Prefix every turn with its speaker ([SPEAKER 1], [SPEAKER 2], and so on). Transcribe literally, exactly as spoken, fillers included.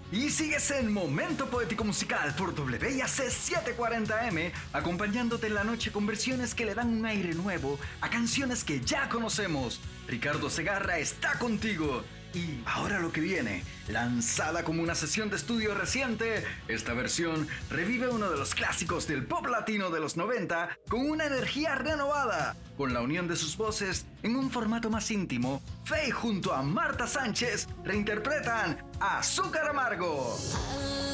[SPEAKER 1] Y sigues en Momento Poético Musical por W I A C setecientos cuarenta M, acompañándote en la noche con versiones que le dan un aire nuevo a canciones que ya conocemos. Ricardo Segarra está contigo. Y ahora lo que viene, lanzada como una sesión de estudio reciente, esta versión revive uno de los clásicos del pop latino de los noventa con una energía renovada. Con la unión de sus voces en un formato más íntimo, Feid junto a Marta Sánchez reinterpretan Azúcar Amargo.